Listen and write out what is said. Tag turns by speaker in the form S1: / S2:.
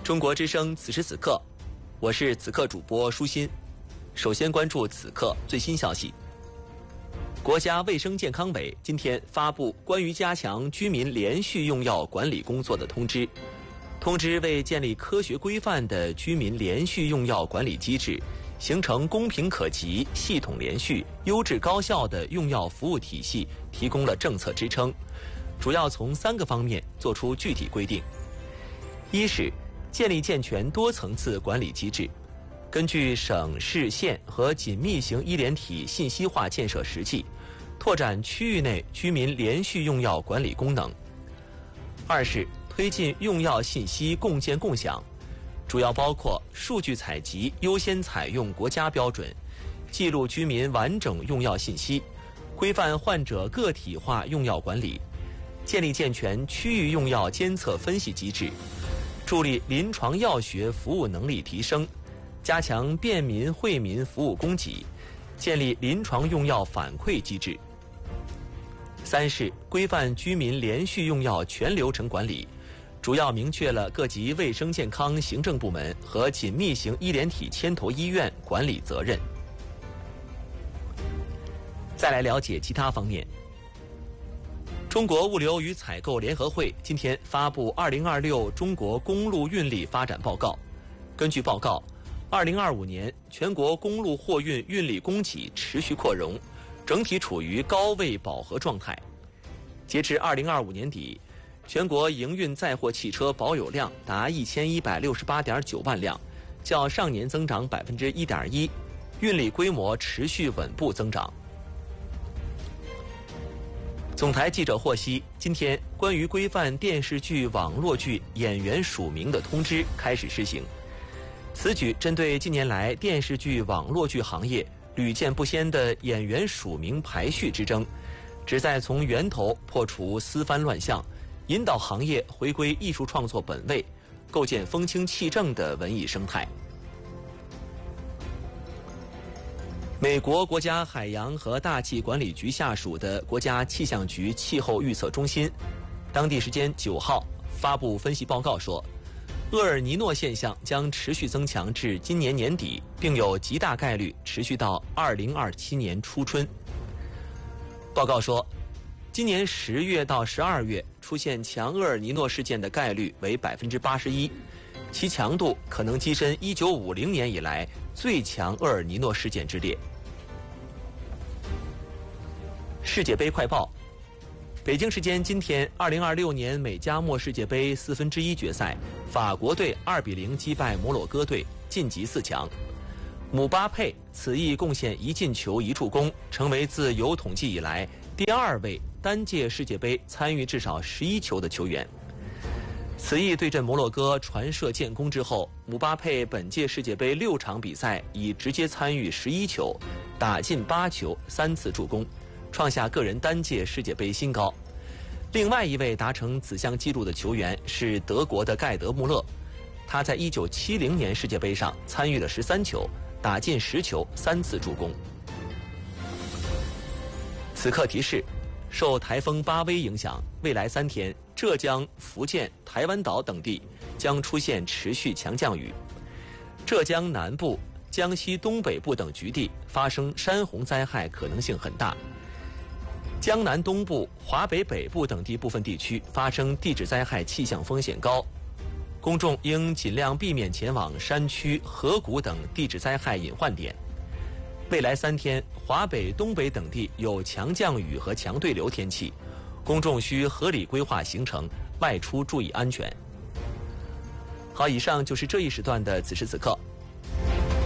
S1: 中国之声此时此刻，我是此刻主播舒心。首先关注此刻最新消息。国家卫生健康委今天发布关于加强居民连续用药管理工作的通知。通知为建立科学规范的居民连续用药管理机制，形成公平可及、系统连续、优质高效的用药服务体系提供了政策支撑，主要从3个方面作出具体规定。一是建立健全多层次管理机制，根据省市县和紧密型医联体信息化建设实际，拓展区域内居民连续用药管理功能。二是推进用药信息共建共享，主要包括数据采集优先采用国家标准，记录居民完整用药信息，规范患者个体化用药管理，建立健全区域用药监测分析机制，助力临床药学服务能力提升，加强便民惠民服务供给，建立临床用药反馈机制。三是规范居民连续用药全流程管理，主要明确了各级卫生健康行政部门和紧密型医联体牵头医院管理责任。再来了解其他方面。中国物流与采购联合会今天发布2026中国公路运力发展报告。根据报告，2025年全国公路货运运力供给持续扩容，整体处于高位饱和状态。截至2025年底，全国营运载货汽车保有量达1168.9万辆，较上年增长1.1%，运力规模持续稳步增长。总台记者获悉，今天关于规范电视剧、网络剧演员署名的通知开始施行。此举针对近年来电视剧、网络剧行业屡见不鲜的演员署名排序之争，旨在从源头破除私翻乱象，引导行业回归艺术创作本位，构建风清气正的文艺生态。美国国家海洋和大气管理局下属的国家气象局气候预测中心，当地时间9号发布分析报告说，厄尔尼诺现象将持续增强至今年年底，并有极大概率持续到2027年初春。报告说，今年10月到12月出现强厄尔尼诺事件的概率为81%，其强度可能跻身1950年以来最强厄尔尼诺事件之列。世界杯快报。北京时间今天，2026年美加墨世界杯1/4决赛，法国队2-0击败摩洛哥队，晋级4强。姆巴佩此役贡献1进球1助攻，成为自有统计以来第2位单届世界杯参与至少11球的球员。此役对阵摩洛哥传射建功之后，姆巴佩本届世界杯6场比赛已直接参与11球，打进8球，3次助攻，创下个人单届世界杯新高。另外一位达成此项纪录的球员是德国的盖德·穆勒，他在1970年世界杯上参与了13球，打进10球，3次助攻。此刻提示，受台风巴威影响，未来3天，浙江、福建、台湾岛等地将出现持续强降雨。浙江南部、江西东北部等局地发生山洪灾害可能性很大。江南东部、华北北部等地部分地区发生地质灾害气象风险高，公众应尽量避免前往山区、河谷等地质灾害隐患点。未来3天，华北、东北等地有强降雨和强对流天气，公众需合理规划行程，外出注意安全。好，以上就是这一时段的此时此刻。